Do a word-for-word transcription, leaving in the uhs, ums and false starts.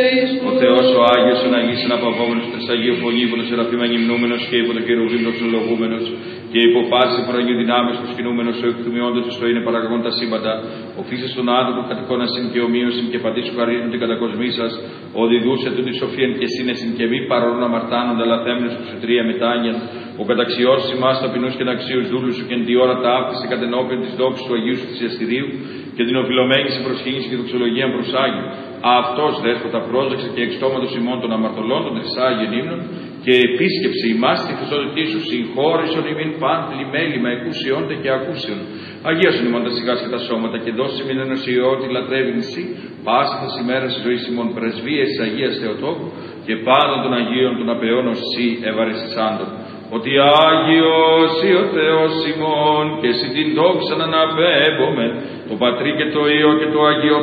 Ο Θεός ο Άγιος, ο Αγίης, αναπαυόμενος, ο Τρισαγίου Φωνή, υπό το Σεραφείμ αγυμνούμενος και υπό το Χερουβίμ δοξολογούμενος και υπό πάση προαγίου δυνάμεις προσκυνούμενος, ο εκθυμιώντας του είναι παραγωγών τα σύμπαντα, ο φύσης των άνθρωπο κατοικώνα συν και ομοίωσιν και πατήσου χαρίζουν την κατακοσμή σας, ο διδούσε του τη σοφίαν και σύνεσιν και μη παρόν αμαρτάνοντα λαθέμενος που σου τρία μετάνιαν, ο καταξιώσει εμάς ταπεινούς και αξίους δούλους σου και εν τη ώρα τα άφησε κατενόπιον της δόξης του Αγίου σου θυσιαστηρίου και την οφειλωμένη σε προσχήνιση και δοξολογία προς Άγιο. Αυτός δέσποτα πρόσδεξε και εξ στόματος ημών των αμαρτωλών των τρισάγιων ύμνων και επίσκεψε ημάς τη θεσότητή σου, συγχώρησον ημίν παν πλημέλημα εκούσιόντε και ακούσιον. Αγίασον ημών τα σιγάς και τα σώματα και δώσει μην ενωσιώτη λατρεύειν εσύ, πάσα τα ημέρα τη ζωή ημών πρεσβείες τη Αγίας Θεοτόκου και πάντων των Αγίων των απεών ως εσύ ευαριστησάντων. Ότι Άγιος ή ο Θεός ημών και εσύ την δόξα να αναπέμπομεν, το Πατρί και το Υιό και το Αγίο